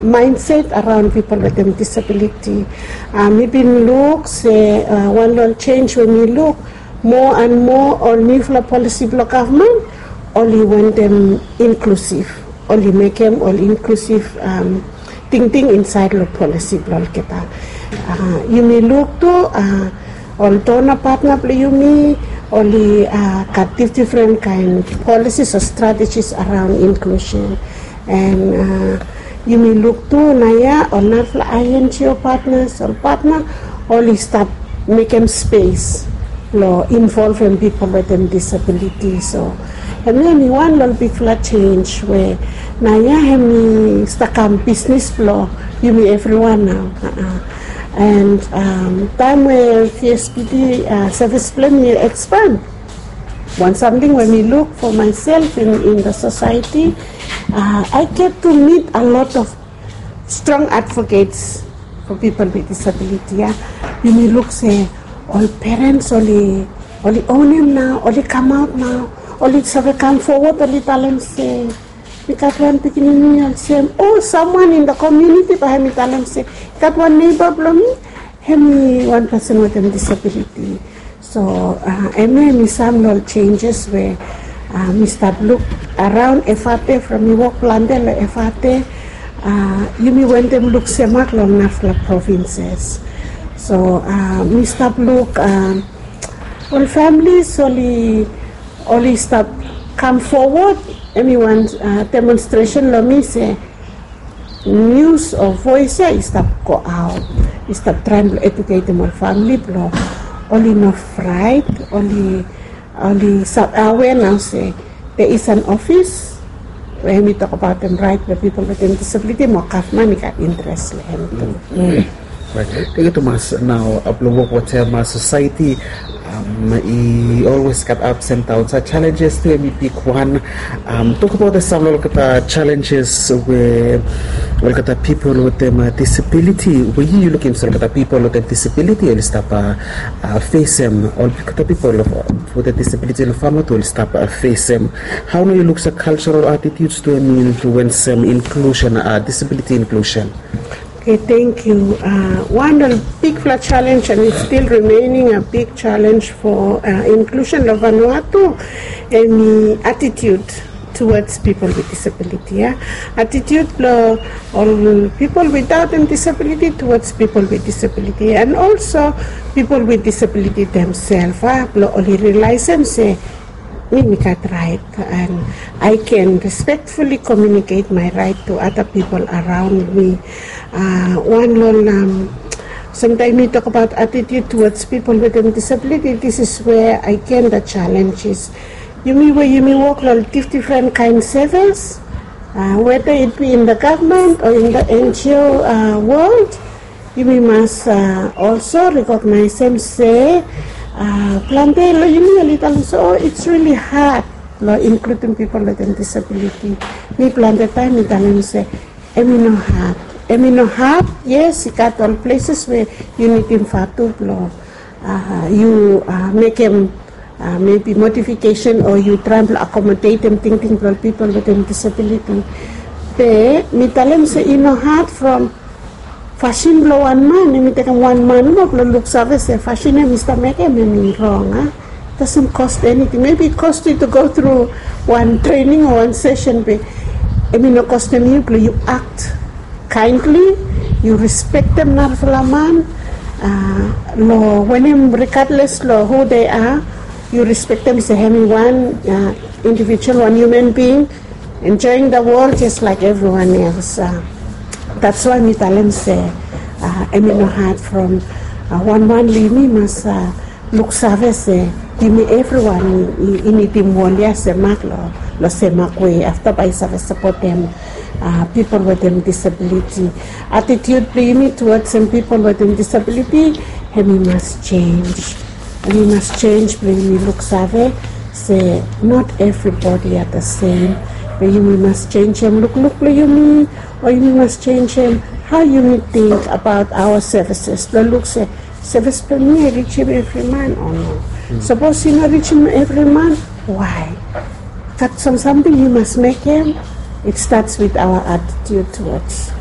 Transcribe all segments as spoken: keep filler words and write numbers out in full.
mindset around people with a disability. Um, we been look, say, uh, one will change when we look more and more on new policy block government, only when them inclusive, only make them all inclusive um, thinking inside the policy block kita. Uh, you may look to uh, all donor partner play you me only uh, got different kind policies or strategies around inclusion, and uh, you may look to Naya or not I N G O partners or partner only start make them space lo involve in people with them disability. So and then one will be flat change where Naya hemi stakam business law you may everyone now uh-uh. And um, time where T S P D uh, service plan will expand. One something when we look for myself in, in the society, uh, I get to meet a lot of strong advocates for people with disability. Yeah? You may look say, all parents only, only own him now, only come out now, only come forward, only tell them say, because one beginning and say, oh, someone in the community, but him tell them say, got one neighbor below me, him one person with a disability. So, uh, and then some little changes where uh, we start look around F A T from the work plan there, F A T, uh, you may when them look semak long nafla provinces. So, uh, we start look, um, all families only, only start come forward, everyone's uh, demonstration, let me say, news or voice, is start go out, is start trying to educate them on family block. Only no fright, only only aware now say there is an office where we talk about them right the people with disability more money got interest them too. Mm. Right. Take it mas now upload what my society um I always got ups and downs. Challenges to me pick one. Um talk about the some look at the challenges where look at the people with them uh, disability. When you looking so at the people with the disability will stop uh, uh, face them or the people with the disability in the family will stop uh, face them. How do you look at cultural attitudes to influence um, inclusion, uh, disability inclusion? Okay, thank you. Uh, one big flat challenge, and it's still remaining a big challenge for uh, inclusion of Vanuatu, and attitude towards people with disability. Yeah? Attitude uh, all people without a disability towards people with disability, and also people with disability themselves. Uh, only realize and say, me got right, and I can respectfully communicate my right to other people around me. Uh, one little, um, sometimes we talk about attitude towards people with a disability. This is where I get the challenges. You mean where you may work on different kind of service, uh, whether it be in the government or in the N G O uh, world, you may must uh, also recognize and say, Uh, Plantelo, you know a little, so it's really hard, lo, including people with a disability. Me plant the time, me tell them say, emi no hard, emi no hard. Yes, you got all places where you need him for to blow. Uh, you uh, make him uh, maybe modification or you try to accommodate them thinking for people with a disability. But me tell them say, you know hard from fashion blow one man, and we take one man look look service fashion and Mister make him wrong. Huh? Doesn't cost anything. Maybe it cost you to go through one training or one session, but I mean no cost them you you act kindly, you respect them not for a man. Uh no when him regardless lo who they are, you respect them as a one uh, individual, one human being, enjoying the world just like everyone else. Uh, That's why me tell them say, uh, I mean no hard from uh, one one me must uh, look service say, give me everyone in it in one year say mak lo lo say mak way after by service support them uh, people with them disability. Attitude play me towards some people with them disability, and we must change. And we must change play me look service say not everybody are the same. You must change him, look, look, you mean, or you must change him, how you may think about our services. The look say, service per me, reach him every man or no. Mm. Suppose you not reach him every man, why? That's something you must make him. It starts with our attitude towards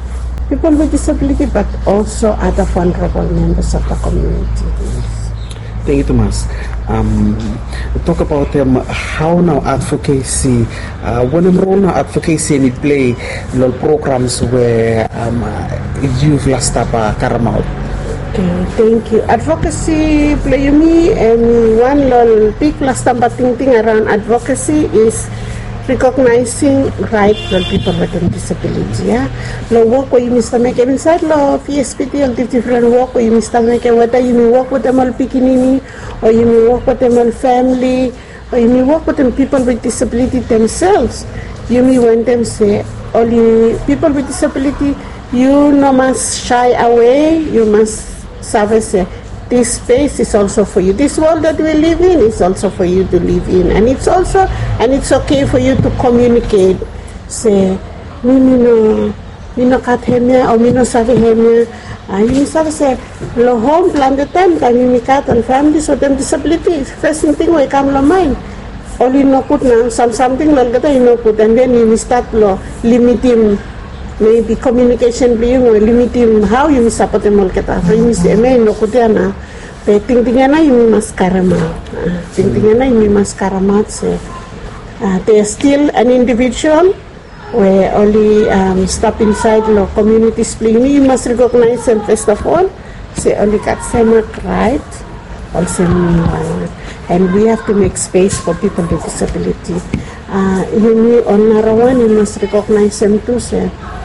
people with disability, but also other vulnerable members of the community. Thank you, Thomas. Um, talk about um, how now advocacy, uh, when I'm role now advocacy and it play little programs where um, youth last up uh, Karamau. Okay, thank you. Advocacy play me, and one little big last time thing around advocacy is recognizing right for people with disability. Yeah, lo work where you mister make inside lo P S P T or different work where you mister make whether you may work with them all pikinini, or you may work with them all family, or you may work with them people with disability themselves. You may want them say only people with disability. You no must shy away. You must service. This space is also for you. This world that we live in is also for you to live in, and it's also and it's okay for you to communicate. Say, me no, me no kat hemia or me no sabi hemia. Ah, you sabi say, lo home plan the time kami mi kat and families with them disabilities. First thing we come lo mind. Only no put na some something lo kata you no put, and then you start lo limiting. Maybe communication being or limiting how you support them all kata. So you say, "Me no kudiana." But ting-tingan na yung maskarama. Ting-tingan na yung maskarama. So they are still an individual. We only um, stop inside the community split. You must recognize them first of all. Say only got same right, also meanwhile. And we have to make space for people with disability. Uh, you on Narawan, you must recognize them too. Say.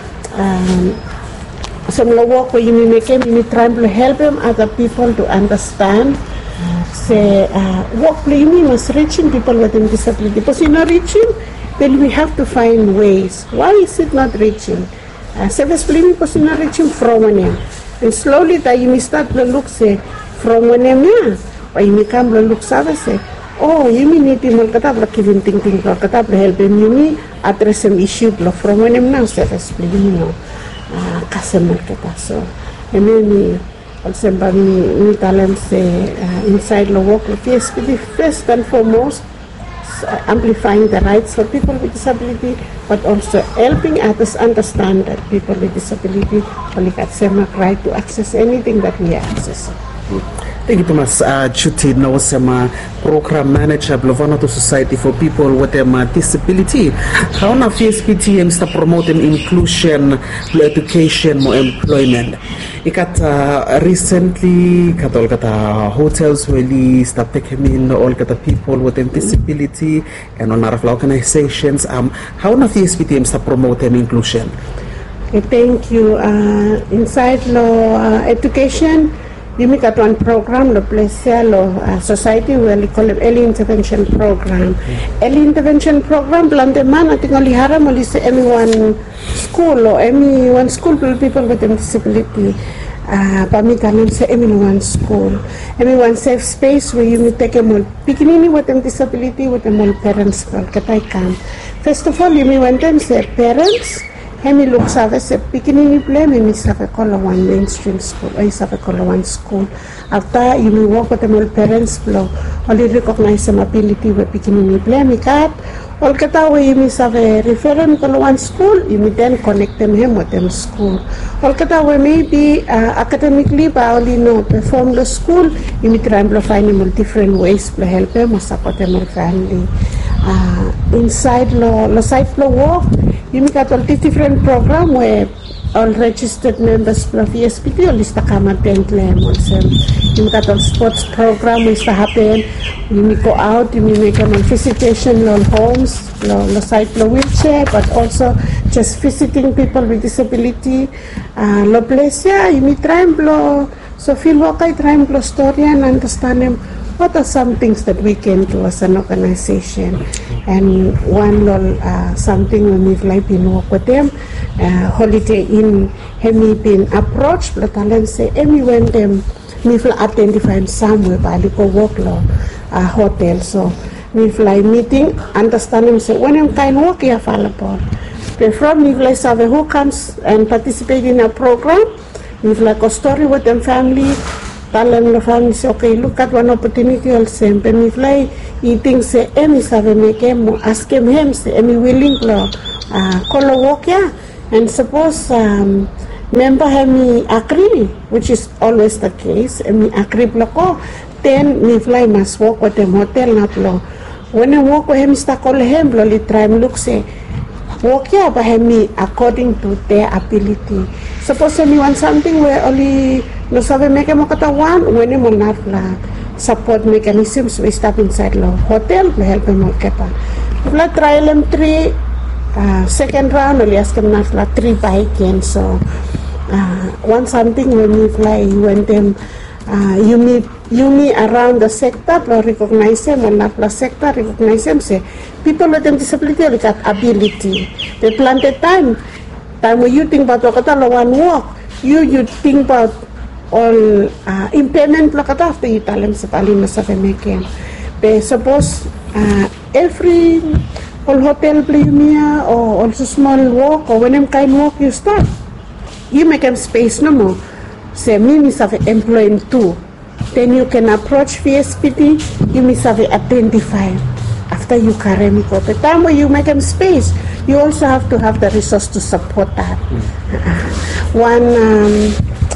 Um, some work where you may make them, you may try to help them other people to understand. Say, uh, work play me must reaching people with disability. Because you're not reaching, then we have to find ways. Why is it not reaching? Uh, service play me because you're not reaching from one end. And slowly that you may start to look say from one end, yeah. Or you may come to look say, oh, you may need to katabla killing ting ting katabla help them. You may address some issue from when I'm now service play you know. Customer kita so and then me also by me me talent say inside the work with P S P T first and foremost uh, amplifying the rights for people with disability, but also helping others understand that people with disability only got same right to access anything that we access. Thank you, Thomas. Uh, Chuti no sama program manager Vanuatu Society for People with um, Disability. How na P S P T aims to promote inclusion, education, more employment. Ikat uh, recently katol kata hotels really start taking in all kata people with disability and on our organizations. Um, how na P S P T aims to promote inclusion? Okay, thank you. Uh, inside law uh, education. You make at one program, the place uh, society where we call it early intervention program. Mm-hmm. Early intervention program, Blandeman, I think only haram only say any one school or any one school for people with disability. Uh, Pamikanan say any one school, any one safe space where you may take them all beginning with them disability with them all parents. First of all, you may want them say parents. Hemi look save se beginning play me save call one mainstream school I save call one school after you may work with them all parents blow only recognize some ability with beginning play me cat all kata we you may save referring call one school you may then connect them him with them school all kata we maybe uh, academically but only no perform the school you may try to find them different ways to help them or support them or family uh, inside lo lo site lo work. You make all these different program where all registered members of P S P T all lista kamar tentlem also. You make all sports program which happen. You may go out. You may make a visitation on homes, lo lo site lo wheelchair, but also just visiting people with disability. Uh, lo place yeah. You may try and blow. So feel okay. Try and blow story and understand them. What are some things that we can do as an organization? And one uh, something when we've like been work with them, uh, Holiday Inn, Hemi been approached, but I say, Hemi when them, we've identified somewhere by the work law, uh, hotel. So we've like meeting, understand them, say, when I'm kind of work, you're available. From we've like survey who comes and participate in a program, we've like a story with them family. Talan the family say, okay, look at one opportunity also. And if like eating say, Emi save make him ask him, say, Emi willing to uh, call a walk, yeah. And suppose um, member hemi agree, which is always the case, hemi agree bloko, then mi fly must work with them hotel na plo. When I work with him, start call him, loli try look say, work here by hemi according to their ability. Suppose me want something where only no sabe make mo katawan, when mo not la support mechanisms we stop inside lo hotel to help him out kata. Fly trial them three, uh, second round only ask him not la three bike and so. Uh, want something when you fly when them uh, you meet you meet around the sector to recognize them or not the sector recognize them say people with them disability look at ability they planted time time when you think about wakata one walk you you think about all uh, impairment lakata after you tell them sa palin na sa pemeken but suppose uh, every all hotel play mia or also small walk or when them kind walk you start you make them space no more. Say, me miss have employing two. Then you can approach V S P D, you miss have identify. After you carry me go. The time when you make them space, you also have to have the resource to support that. Mm. One um,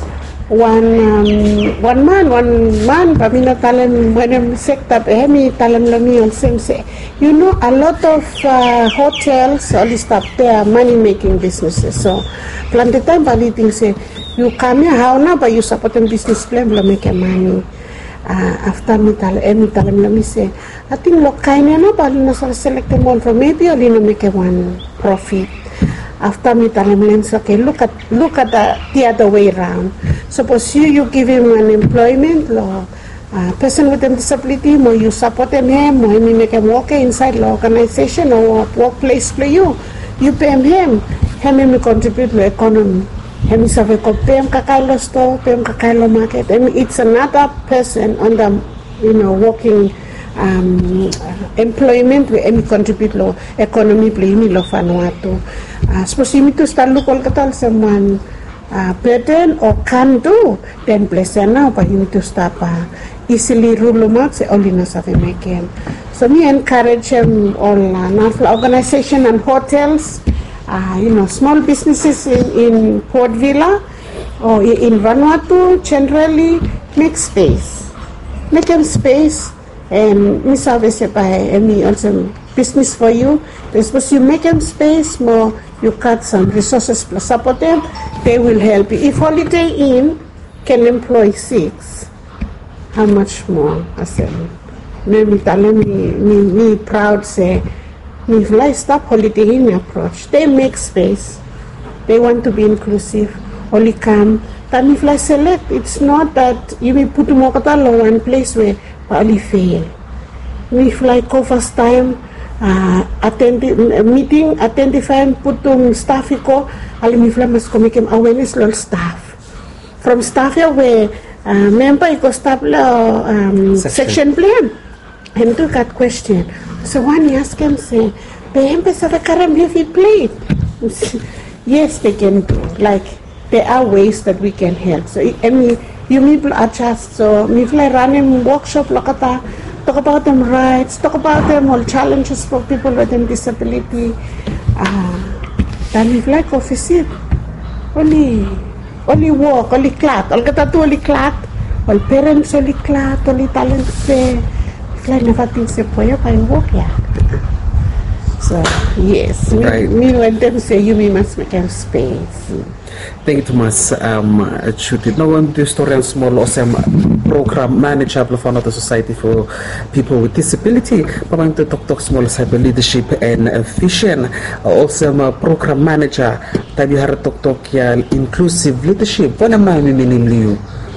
one um, one man, one man, Pamina Talan, when I'm sector, Hemi Talan Lomi on same say, you know, a lot of uh, hotels, all this stuff, they are money making businesses. So, plan the time, but things say, you come here, how now, but you support them business plan, will make money. Uh, after me tell, Hemi Talan Lomi say, I think look kind of, but you know, select them one for maybe only no make one profit. After me tell him, okay, look at look at the, the other way around. Suppose you you give him an employment law, uh, person with a disability, or you support him, him, or you make him work inside the organization or workplace for you. You pay him, him him contribute to the economy. Him is a pay him kakailo store, pay him kakailo market. I mean, it's another person on the you know working. Um, employment we emi contribute lo economy play mi lo Vanuatu. Uh, suppose you to start look all katal someone uh, burden or can do then place now but you need to stop uh, easily rule mark say only no save make him. So me encourage him all uh, organization and hotels, uh, you know small businesses in, in Port Vila or in Vanuatu generally make space, make them space. And Miss Always by me also business for you. Suppose you make them space more, you cut some resources plus support them, they will help you. If Holiday Inn can employ six, how much more? I said, maybe telling me, me, me proud say, if I stop Holiday Inn approach, they make space. They want to be inclusive. Only come. Then if I select, it's not that you may put Mokatalo one place where only fail. We fly go first time uh, attend meeting, identify put um, staff ko, alam mi fly mas kumikim awareness lol staff. From staff ya where uh, member ko staff la um, section. section plan. And to that question. So one ask him say, "Behempe sa karam you fit play." Yes, they can do. Like there are ways that we can help. So I mean. You people adjust, so me fly running workshop lakata, talk about them rights, talk about them all challenges for people with them disability. Uh, then me fly office only only work, only clat, all kata tu only clat, all parents only clat, only talent say fly never think say poya pa work ya. So yes, right. me, me when them say you me must make them space. Thank you, Thomas. Um, Chuti. Now, I'm the story and small awesome program manager of the Society for People with Disability. I'm to talk talk small cyber leadership and vision. Awesome program manager. Tabi har talk talk ya inclusive leadership. What am I meaning you?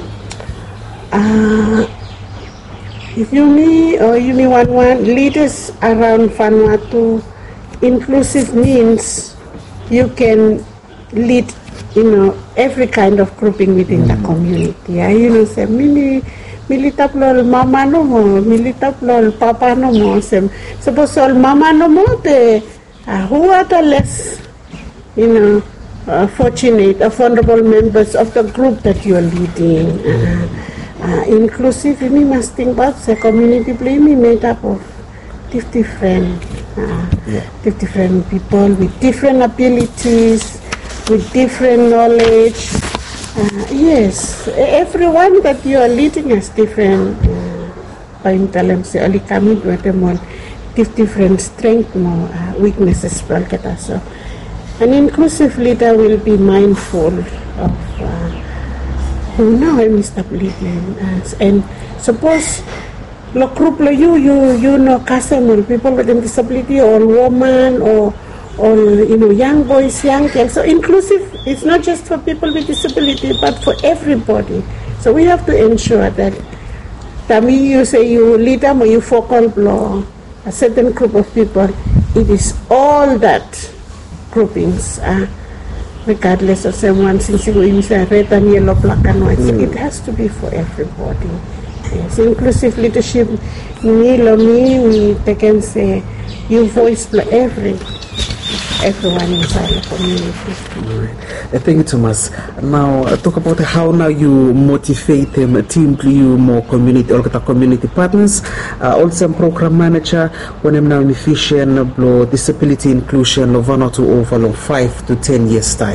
Uh, if you me or you me one one leaders around Vanuatu, inclusive means you can lead. You know, every kind of grouping within mm. the community. Yeah? You know, say, mili, militap lol mama no mo, militap lol papa no mo. Suppose all mama no mo, the, uh, who are the less, you know, uh, fortunate, uh, vulnerable members of the group that you are leading. Uh, uh, inclusive, you must think about the community play made up of different, uh, yeah. different people with different abilities. with different knowledge. Uh, yes, everyone that you are leading has different paintalem se oli kami dua temon different strength mo uh, weaknesses pal kita. So an inclusive leader will be mindful of uh, who now I establish uh, and suppose lo group lo you you you know customer people with disability or woman or or you know young boys, young girls. So inclusive is not just for people with disability but for everybody. So we have to ensure that tami you say you lead them or you focal blow a certain group of people, it is all that groupings uh, regardless of someone since you say red and yellow, black and white. Mm. It has to be for everybody. Yes, inclusive leadership me lo me we can say you voice for every everyone inside the community. Right. Uh, thank you, Thomas. Now uh, talk about how now you motivate them to employ you more community or community partners. Uh, also program manager when I'm now in efficient blow disability inclusion of one or two over long five to ten years time.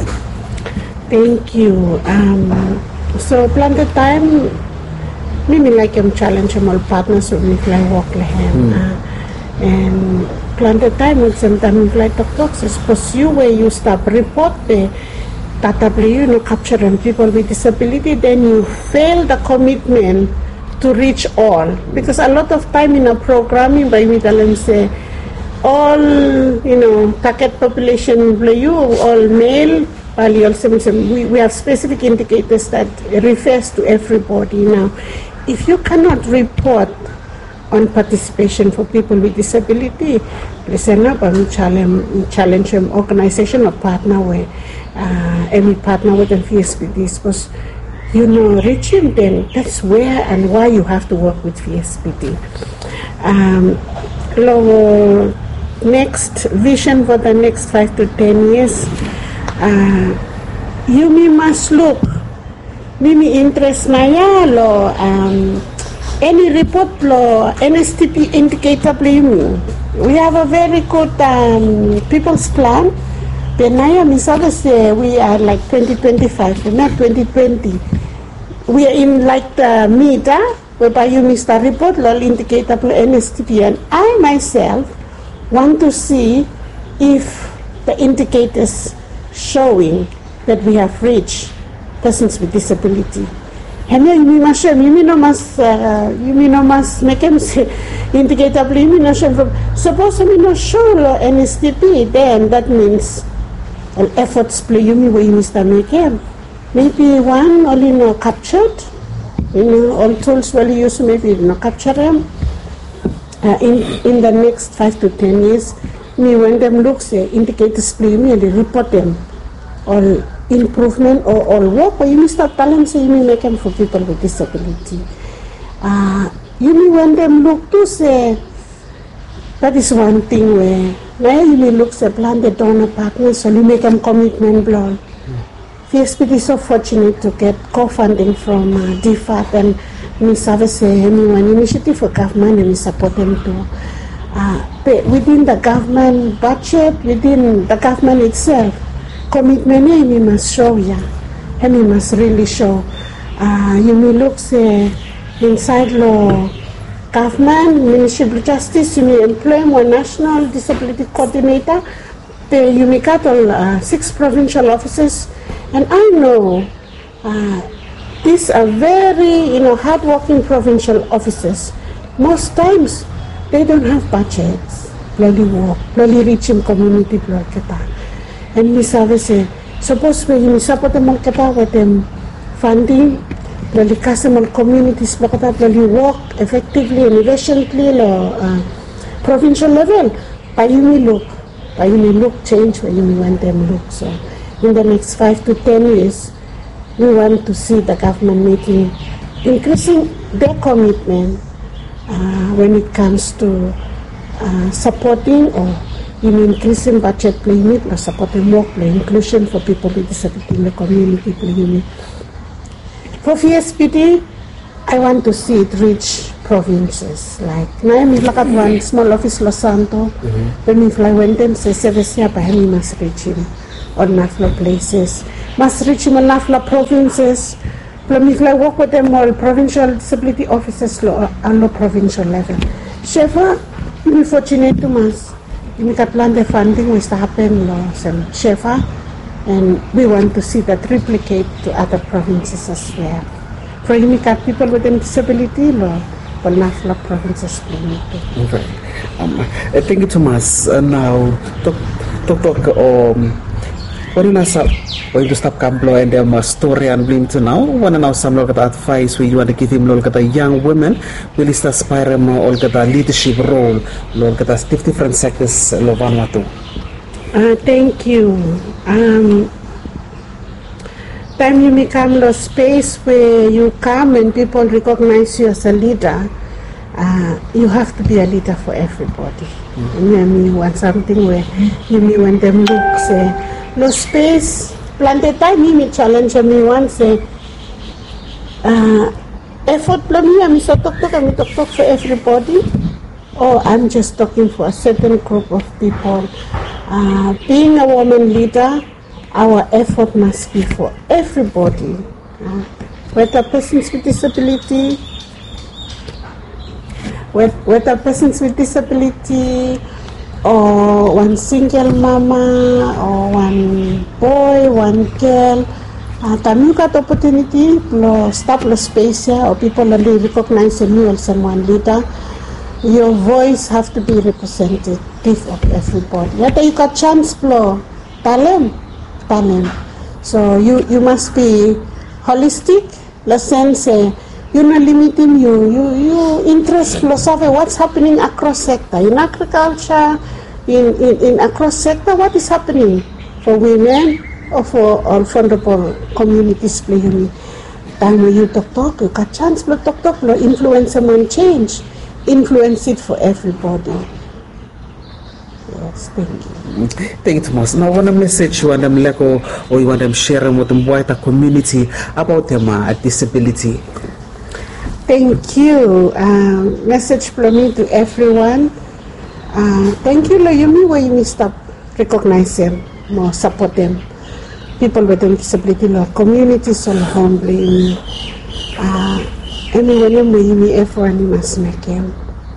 Thank you. Um, so plan the time. Maybe like I'm challenging all partners with me fly walk lehem mm. uh, and plan the time with sometimes fly talk talks. Suppose you where you start report the data you know capturing people with disability, then you fail the commitment to reach all because a lot of time in a programming by me tell them say all you know target population you all male. We, we have specific indicators that refers to everybody now. If you cannot report on participation for people with disability, listen up and challenge, challenge an organization or partner with uh, any partner with an V S P D because you know reaching them, that's where and why you have to work with V S P D. Um, our next vision for the next five to ten years. Uh, you me must look mimi interest na ya lo um, any report lo N S T P indicator me. We have a very good um, people's plan. Benaya misada say we are like twenty twenty-five, not twenty twenty. We are in like the meter whereby you mister report lo indicator N S T P, and I myself want to see if the indicators showing that we have reached persons with disability. And then you must show, you know, must, you know, must make them say, indicate a you know, suppose we not show N S T P, then that means an efforts play you mean where you must make him. Maybe one only no captured, you know, all tools will use maybe no capture them. Uh, in in the next five to ten years. Me when them look say indicators play me and they report them all improvement or all work or you may start telling say you may make them for people with disability. Uh, you may when them look to say that is one thing where now you may look say plan the donor partners so you make them commitment blown. V S P D is so fortunate to get co-funding from uh, D F A T and me service say one initiative for government and we support them too. Uh, within the government budget, within the government itself, commitment we must show ya, and we must really show. Uh, you may look say inside law government, Ministry of Justice, you may employ one national disability coordinator, the, you may cut all uh, six provincial offices, and I know uh, these are very you know hard-working provincial officers. Most times they don't have budgets, bloody work, bloody reaching community blood kita. And we say, suppose we support them kita with them funding, bloody customer communities kita bloody work effectively and efficiently lo uh, provincial level. By you may look, by you may look change where you may want them look. So in the next five to ten years, we want to see the government making increasing their commitment. Uh, when it comes to uh, supporting or in increasing budget play unit or supporting work play inclusion for people with disability in the community play unit. For V S P D, I want to see it reach provinces. Like, now I look at one small office Los Santos, when we fly when them say service here by me must reach him. on NAFLA places. Mas reach mo NAFLA provinces, Plumif like work with them all provincial disability officers lo, on the provincial level. Shefa, we fortunate to mas. We can plan the funding which happen lo some Shefa, and we want to see that replicate to other provinces as well. For Imika people with disability lo, for NAFLA provinces Plumif. Okay. Um, I think it mas uh, now talk talk talk um. When you stop, when you stop Camplo and them a story and bring to now, when now some look at advice where you want to give him look at the young women, will is aspire more or get a leadership role, look at the different sectors of Vanuatu. Uh, thank you. Um, time you become the space where you come and people recognize you as a leader, uh, you have to be a leader for everybody. Mm-hmm. You know, you want something where you may want them look say. No space, planted time, me challenge me once say, uh, effort plan me, I'm so talk talk, I'm talk talk for everybody, or I'm just talking for a certain group of people. Uh, being a woman leader, our effort must be for everybody, uh, whether persons with disability, whether persons with disability, or one single mama, or one boy, one girl. Uh, time you got opportunity to stop the space here, or people only recognize you as someone leader, your voice have to be representative of everybody. Yet you got chance to tell them, tell them. So you, you must be holistic, the sense uh, you're not limiting you, you, you interest philosophy, what's happening across sector, in agriculture, in, in, in across sector, what is happening for women or for all vulnerable communities. Time when you talk talk, you got chance to talk talk, influence someone change, influence it for everybody. Yes, thank you. Thank you, Thomas. Now, what a message you want them like, or, or you want them sharing with the wider community about them uh, disability? Thank you. Um, message from me to everyone. Uh, thank you, Loyumi, where you stop recognize them, more support them. People with disability, law communities, all humbly. Uh, anyone where you everyone you must make them.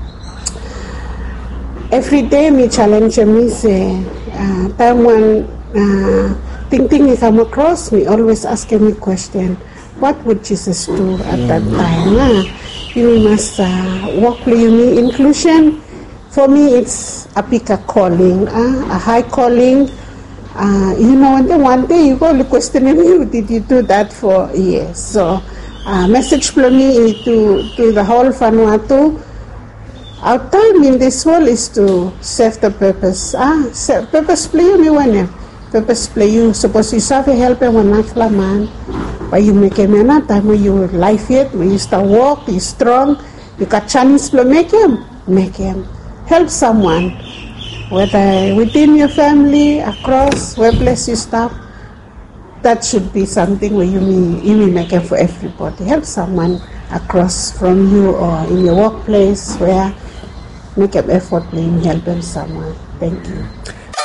Every day, me challenge me say, uh, time when uh, thinking you come across me, always asking me question. What would Jesus do at that time? Uh, you must uh, walk with me inclusion. For me, it's a big calling, uh, a high calling. Uh, you know, and then one day you go questioning you, did you do that for years? So, uh, message from me to, to the whole Vanuatu. Our time in this world is to serve the purpose. Ah, serve, purpose play you one purpose play you. Suppose you serve a helper one NAFLA man. But you make a man time when you life yet, when you start walk, you strong, you got chance to make him, make him. Help someone, whether within your family, across, where place you stop. That should be something where you may, you may make it for everybody. Help someone across from you or in your workplace where make an effort in helping someone. Thank you.